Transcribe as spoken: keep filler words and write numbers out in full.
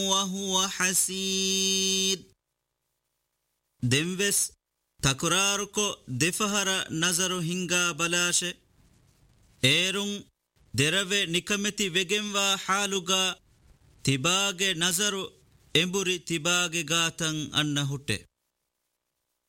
وهو حسير دموس تكراركو دفهر نظر هنگا بلاشه ಏರುಂ ದೆರವೆ ನಿಕಮೆತಿ ವೆಗೆಂವಾ ಹಾಲುಗ ತಿಬಾಗೆ ನಜರು ಎಂಬುರಿ ತಿಬಾಗೆ ಗಾತಂ ಅನ್ನ ಹುಟ್ಟೆ